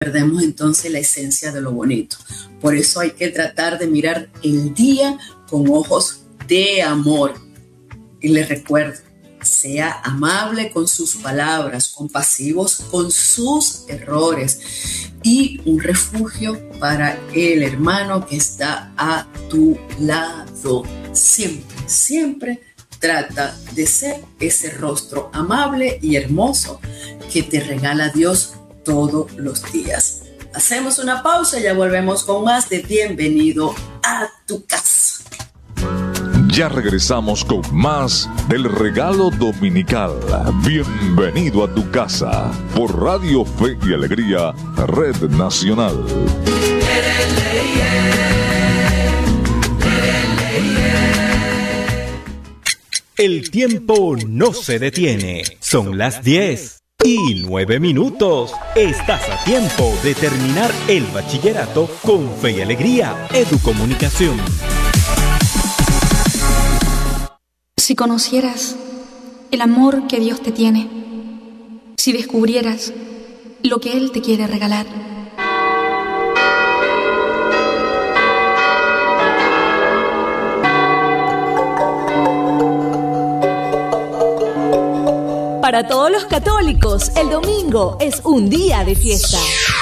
perdemos entonces la esencia de lo bonito. Por eso hay que tratar de mirar el día con ojos de amor. Y les recuerdo, sea amable con sus palabras, compasivos con sus errores y un refugio para el hermano que está a tu lado. Siempre, siempre trata de ser ese rostro amable y hermoso que te regala Dios todos los días. Hacemos una pausa y ya volvemos con más de Bienvenido a tu casa. Ya regresamos con más del regalo dominical. Bienvenido a tu casa por Radio Fe y Alegría, Red Nacional. El tiempo no se detiene. Son las 10:09. Estás a tiempo de terminar el bachillerato con Fe y Alegría Educomunicación. Si conocieras el amor que Dios te tiene, si descubrieras lo que Él te quiere regalar. Para todos los católicos, el domingo es un día de fiesta.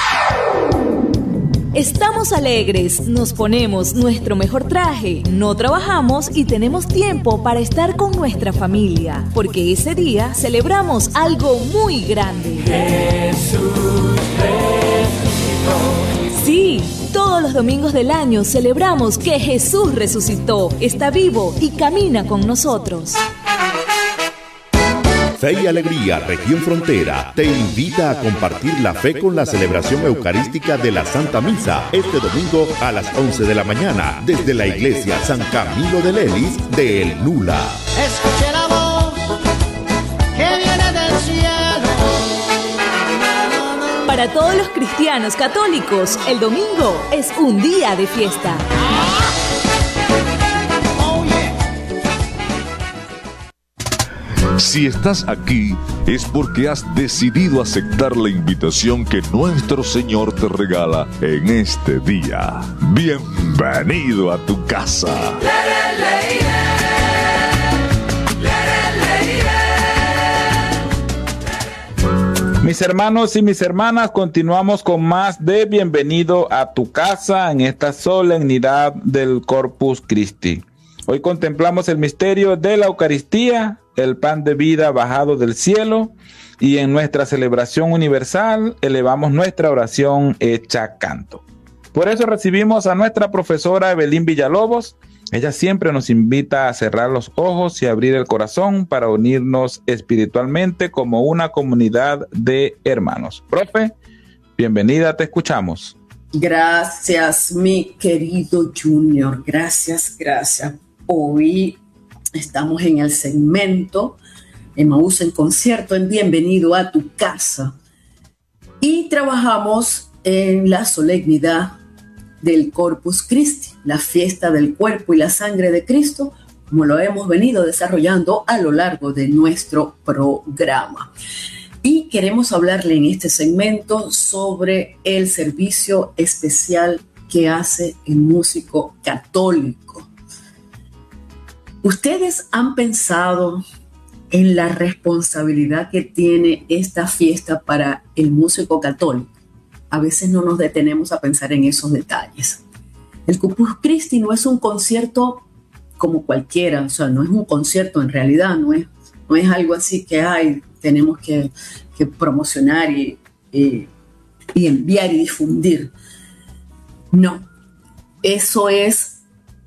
Estamos alegres, nos ponemos nuestro mejor traje, no trabajamos y tenemos tiempo para estar con nuestra familia, porque ese día celebramos algo muy grande. Jesús resucitó. Sí, todos los domingos del año celebramos que Jesús resucitó, está vivo y camina con nosotros. Fe y Alegría, Región Frontera, te invita a compartir la fe con la celebración eucarística de la Santa Misa este domingo a las 11 de la mañana desde la Iglesia San Camilo de Lelis de El Nula. Escuche la voz que viene del cielo. Para todos los cristianos católicos, el domingo es un día de fiesta. Si estás aquí es porque has decidido aceptar la invitación que nuestro Señor te regala en este día. Bienvenido a tu casa. Mis hermanos y mis hermanas, continuamos con más de Bienvenido a tu casa en esta solemnidad del Corpus Christi. Hoy contemplamos el misterio de la Eucaristía, el pan de vida bajado del cielo, y en nuestra celebración universal elevamos nuestra oración hecha canto. Por eso recibimos a nuestra profesora Evelyn Villalobos. Ella siempre nos invita a cerrar los ojos y abrir el corazón para unirnos espiritualmente como una comunidad de hermanos. Profe, bienvenida, te escuchamos. Gracias, mi querido Junior. Gracias. Hoy estamos en el segmento Emaús en concierto en Bienvenido a tu casa y trabajamos en la solemnidad del Corpus Christi, la fiesta del cuerpo y la sangre de Cristo, como lo hemos venido desarrollando a lo largo de nuestro programa. Y queremos hablarle en este segmento sobre el servicio especial que hace el músico católico. ¿Ustedes han pensado en la responsabilidad que tiene esta fiesta para el músico católico? A veces no nos detenemos a pensar en esos detalles. El Corpus Christi no es un concierto como cualquiera, o sea, no es un concierto en realidad, no es algo así que tenemos que promocionar y enviar y difundir. No, eso es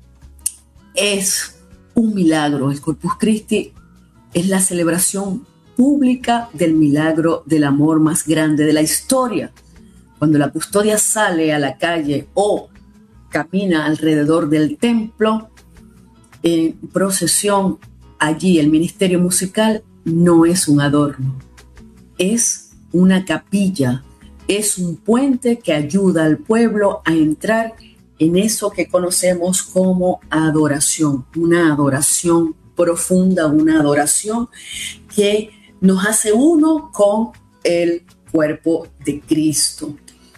un milagro. El Corpus Christi es la celebración pública del milagro del amor más grande de la historia. Cuando la custodia sale a la calle o camina alrededor del templo en procesión, allí el ministerio musical no es un adorno, es una capilla, es un puente que ayuda al pueblo a entrar en eso que conocemos como adoración, una adoración profunda, una adoración que nos hace uno con el cuerpo de Cristo.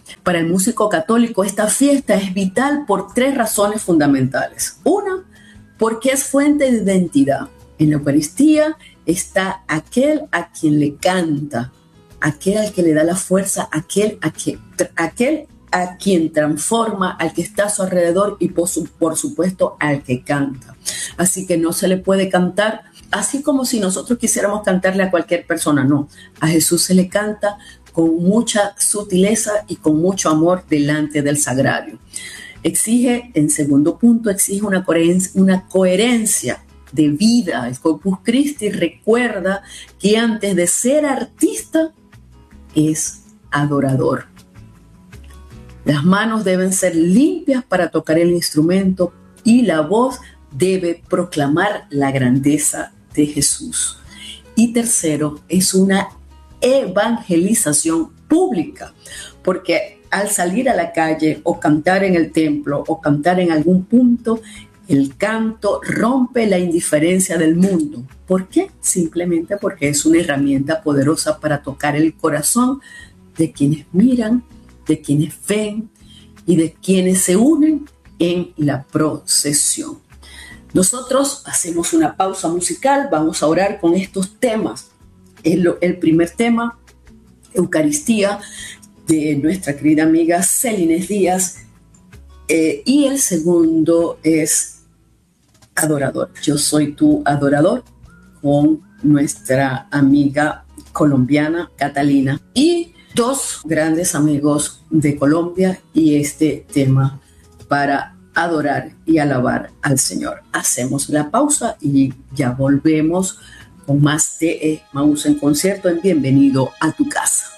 Para el músico católico, esta fiesta es vital por 3 razones fundamentales. Una, porque es fuente de identidad. En la Eucaristía está aquel a quien le canta, aquel al que le da la fuerza, aquel a quien transforma, al que está a su alrededor y por supuesto al que canta. Así que no se le puede cantar así como si nosotros quisiéramos cantarle a cualquier persona, no. A Jesús se le canta con mucha sutileza y con mucho amor delante del sagrario. En segundo punto, exige una coherencia de vida. El Corpus Christi recuerda que antes de ser artista es adorador. Las manos deben ser limpias para tocar el instrumento y la voz debe proclamar la grandeza de Jesús. Y tercero, es una evangelización pública, porque al salir a la calle o cantar en el templo o cantar en algún punto, el canto rompe la indiferencia del mundo. ¿Por qué? Simplemente porque es una herramienta poderosa para tocar el corazón de quienes miran, de quienes ven y de quienes se unen en la procesión. Nosotros hacemos una pausa musical, vamos a orar con estos temas. El primer tema, Eucaristía, de nuestra querida amiga Celines Díaz, y el segundo es Adorador. Yo soy tu adorador, con nuestra amiga colombiana Catalina y 2 grandes amigos de Colombia, y este tema para adorar y alabar al Señor. Hacemos la pausa y ya volvemos con más de Emmaús en concierto en Bienvenido a tu casa.